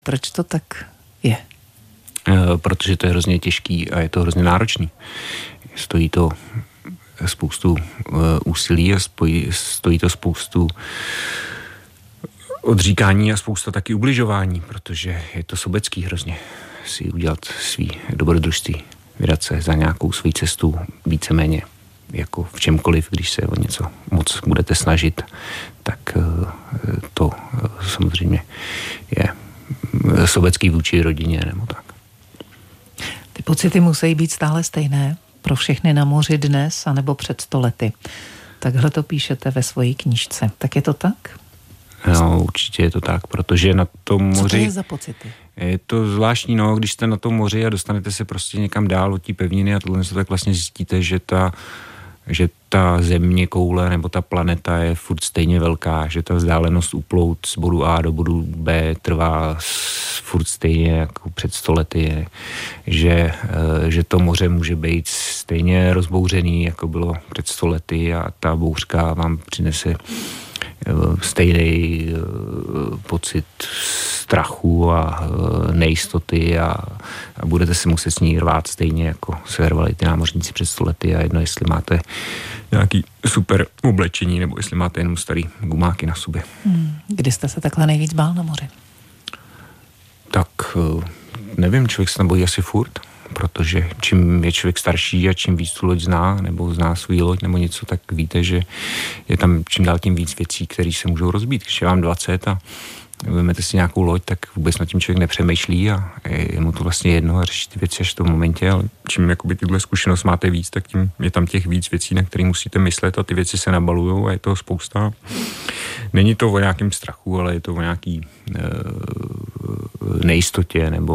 Proč to tak je? Protože to je hrozně těžký a je to hrozně náročný. Stojí to spoustu úsilí a stojí to spoustu odříkání a spousta taky ubližování, protože je to sobecký hrozně si udělat svý dobrodružství, vydat se za nějakou svou cestu víceméně jako v čemkoliv, když se o něco moc budete snažit, tak to samozřejmě je sobecký vůči rodině nebo tak. Ty pocity musí být stále stejné pro všechny na moři dnes anebo před 100 lety. Takhle to píšete ve své knížce. Tak je to tak? No, určitě je to tak, protože na tom moři... Co to je za pocity? Je to zvláštní, no, když jste na tom moři a dostanete se prostě někam dál od té pevniny a tohle se tak vlastně zjistíte, že ta země koule nebo ta planeta je furt stejně velká, že ta vzdálenost uplout z bodu A do bodu B trvá furt stejně jako před 100 lety, že to moře může být stejně rozbouřený, jako bylo před 100 lety a ta bouřka vám přinese stejný pocit strachu a nejistoty a budete si muset s ní rvát stejně, jako se rvali ty námořníci před 100 lety a jedno, jestli máte nějaký super oblečení nebo jestli máte jenom starý gumáky na sobě. Kdy jste se takhle nejvíc bál na moři? Tak nevím, člověk se tam bojí asi furt, protože čím je člověk starší a čím víc tu loď zná, nebo zná svůj loď nebo něco, tak víte, že je tam čím dál tím víc věcí, které se můžou rozbít. Když je vám 20 a vezmete si nějakou loď, tak vůbec nad tím člověk nepřemýšlí a je mu to vlastně jedno a řeší ty věci až v tom momentě, ale čím jakoby tyhle zkušenost máte víc, tak tím je tam těch víc věcí, na které musíte myslet a ty věci se nabalujou a je toho spousta. Není to o nějakém strachu, ale je to o nějaký nejistotě nebo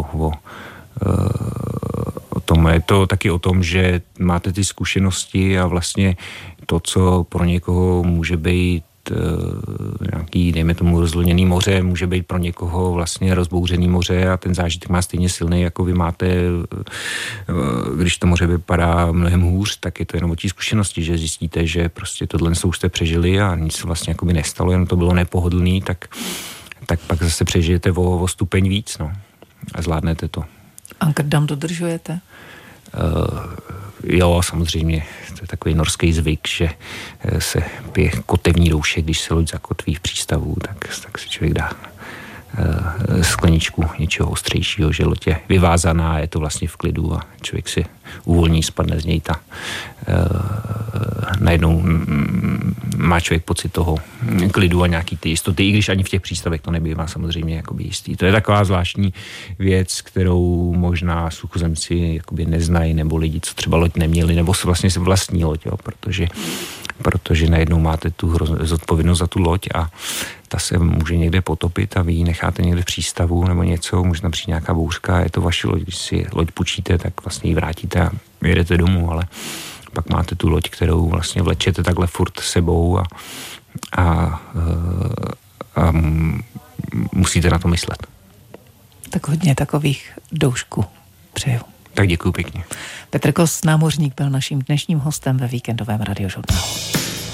o tom. Je to taky o tom, že máte ty zkušenosti a vlastně to, co pro někoho může být nějaký, dejme tomu, rozlněný moře, může být pro někoho vlastně rozbouřený moře a ten zážitek má stejně silný, jako vy máte, když to moře vypadá mnohem hůř, tak je to jenom o té zkušenosti, že zjistíte, že prostě tohle už jste přežili a nic se vlastně jakoby nestalo, jenom to bylo nepohodlný, tak pak zase přežijete o stupeň víc, no. A zvládnete to. Ankerdam dodržujete? Jo, samozřejmě. To je takový norský zvyk, že se pije kotevní douše, když se loď zakotví v přístavu, tak si člověk dá skleničku něčeho ostřejšího, že loď je vyvázaná, je to vlastně v klidu a člověk si uvolní, spadne z něj najednou má člověk pocit toho klidu a nějaký ty jistoty, i když ani v těch přístavech to nebývá samozřejmě jakoby jistý. To je taková zvláštní věc, kterou možná suchozemci jakoby neznají, nebo lidi, co třeba loď neměli, nebo vlastně se vlastní loď, jo, protože najednou máte tu zodpovědnost za tu loď a ta se může někde potopit a vy ji necháte někde v přístavu nebo něco, může tam přijít nějaká bouřka, je to vaše loď, když si loď půjčíte, tak vlastně ji vrátíte a jedete domů, ale pak máte tu loď, kterou vlastně vlečete takhle furt sebou a musíte na to myslet. Tak hodně takových doušků přeju. Tak děkuju pěkně. Petr Kos, námořník, byl naším dnešním hostem ve víkendovém radiožurnálu.